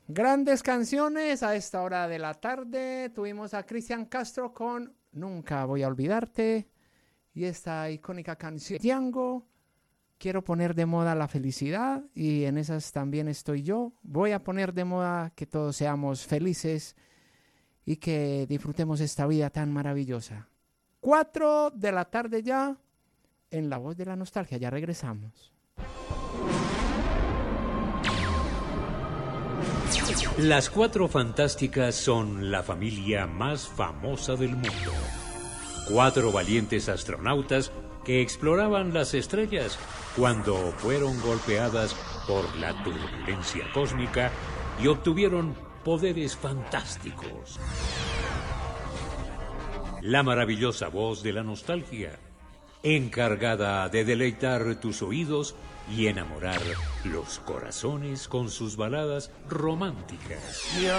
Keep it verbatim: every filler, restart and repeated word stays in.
Grandes canciones a esta hora de la tarde. Tuvimos a Cristian Castro con Nunca voy a olvidarte. Y esta icónica canción, Django, quiero poner de moda la felicidad. Y en esas también estoy yo. Voy a poner de moda que todos seamos felices y que disfrutemos esta vida tan maravillosa. Cuatro de la tarde ya, en La Voz de la Nostalgia. Ya regresamos. Las Cuatro Fantásticas son la familia más famosa del mundo. Cuatro valientes astronautas que exploraban las estrellas cuando fueron golpeadas por la turbulencia cósmica y obtuvieron poderes fantásticos. La maravillosa Voz de la Nostalgia, encargada de deleitar tus oídos y enamorar los corazones con sus baladas románticas. Yo